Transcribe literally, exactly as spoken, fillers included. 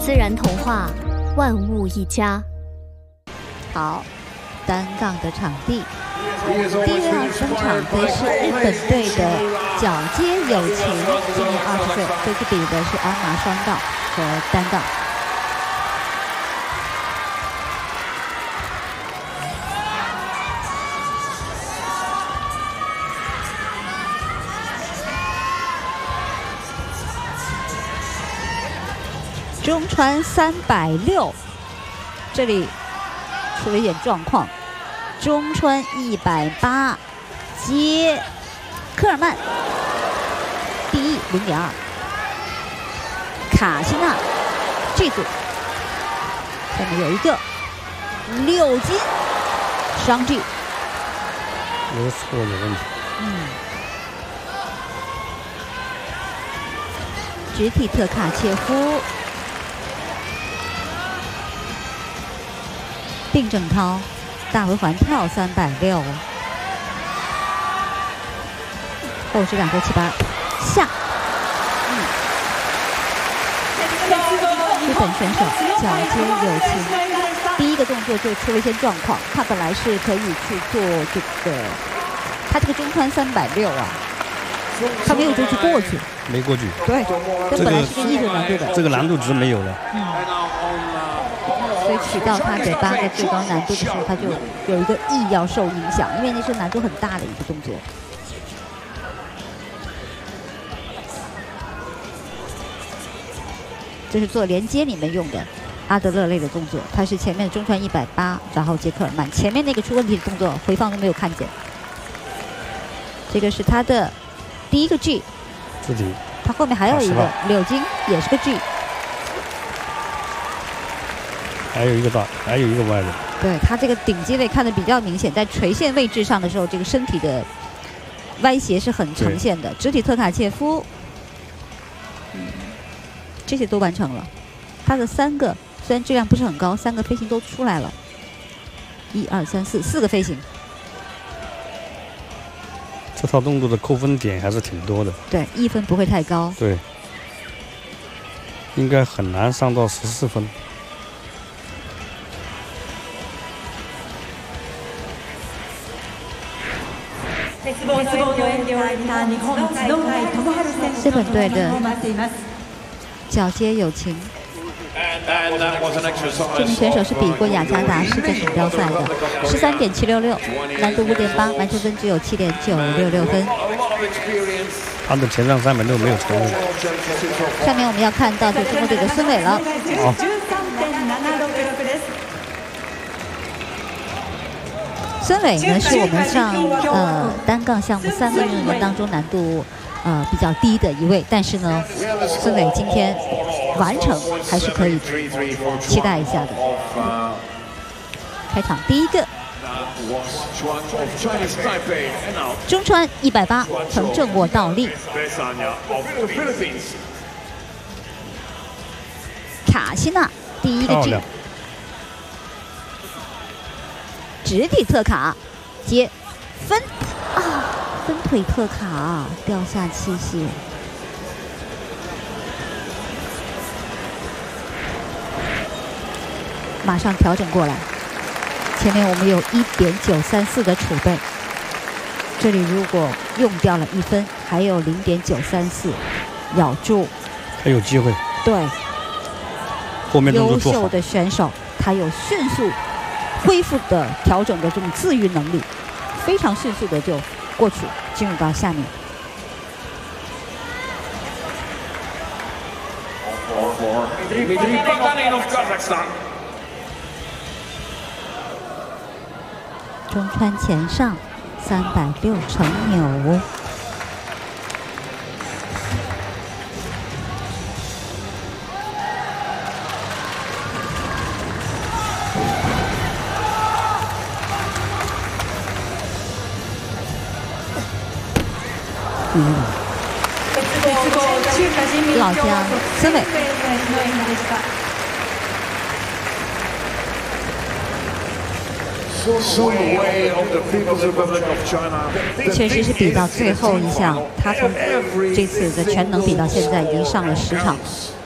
自然童话，万物一家。 好，单杠的场地，第一位要登场的是日本队的角街友情，今年二十岁，这次比的是鞍马双杠和单杠。中川三百六，这里出了一点状况。中川一百八，接科尔曼，第一零点二。卡西纳，这组下面有一个六金双 G， 有错有问题。 嗯，直体特卡切夫。定正涛，大回环跳三百六，后十两个七八下。嗯，日本选手角街友情，第一个动作就出了一些状况。他本来是可以去做这个，他这个中川三百六啊，他没有就去过去， 没过去。 对，这本来是个艺术难度的， 这个难度值没有了。 嗯。所以取到他的八个最高难度的时候，他就有一个意要受影响，因为那是难度很大的一个动作。这是做连接里面用的阿德勒类的动作，它是前面的中川一百八，然后接科尔曼，前面那个出问题的动作回放都没有看见。这个是他的第一个 G， 自己， 他后面还有一个柳金，也是个 G。 还有一个大，还有一个歪的。 对，他这个顶肌位看得比较明显，在垂线位置上的时候，这个身体的歪斜是很呈现的。直体特卡切夫，嗯，这些都完成了。他的三个虽然质量不是很高，三个飞行都出来了。一二三四，四个飞行。 这套动作的扣分点还是挺多的。 对，一分不会太高。 对，应该很难上到十四分。 日本队的角街友情，这名选手是比过雅加达世界锦标赛的，十三点七六六，难度五点八，完成分只有七点九六六分。 他的前上三百六没有成功。 下面我们要看到就是中国队的孙伟了。 好。 孙伟呢，是我们上呃单杠项目三个运动员当中难度呃比较低的一位，但是呢，孙伟今天完成还是可以期待一下的。开场第一个，中川一百八，横正握倒立，卡西纳第一个 G。直体特卡，接分啊，分腿特卡掉下器械，马上调整过来。前面我们有一点九三四的储备，这里如果用掉了一分，还有零点九三四，咬住， 还有机会。 对， 后面动作做好。 优秀的选手，他有迅速恢复的调整的这种自愈能力，非常迅速的就过去，进入到下面。中川前上三百六成扭。嗯，老将孙伟，确实是比到最后一项，他从这次的全能比到现在已经上了十场。